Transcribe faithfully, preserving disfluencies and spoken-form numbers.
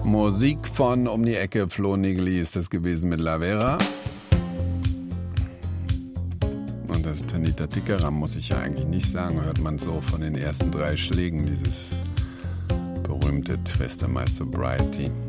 Musik von um die Ecke, Flo Nigeli ist das gewesen mit La Vera. Und das Tanita Tikaram muss ich ja eigentlich nicht sagen, hört man so von den ersten drei Schlägen, dieses berühmte Twist My Sobriety.